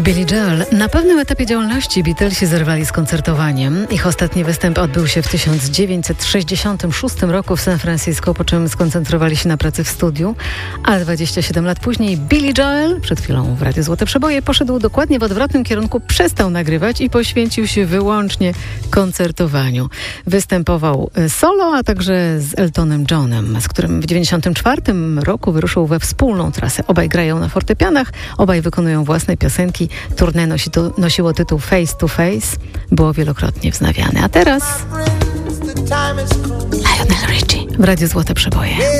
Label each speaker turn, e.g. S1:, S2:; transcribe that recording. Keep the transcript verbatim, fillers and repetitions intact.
S1: Billy Joel. Na pewnym etapie działalności Beatlesi zerwali z koncertowaniem. Ich ostatni występ odbył się w tysiąc dziewięćset sześćdziesiątym szóstym roku w San Francisco, po czym skoncentrowali się na pracy w studiu. A dwadzieścia siedem lat później Billy Joel, przed chwilą w Radiu Złote Przeboje, poszedł dokładnie w odwrotnym kierunku, przestał nagrywać i poświęcił się wyłącznie koncertowaniu. Występował solo, a także z Eltonem Johnem, z którym w dziewięćdziesiątym czwartym roku wyruszył we wspólną trasę. Obaj grają na fortepianach, obaj wykonują własne piosenki. Tournée nosi to, nosiło tytuł Face to Face, było wielokrotnie wznawiane. A teraz Lionel Richie w Radiu Złote Przeboje.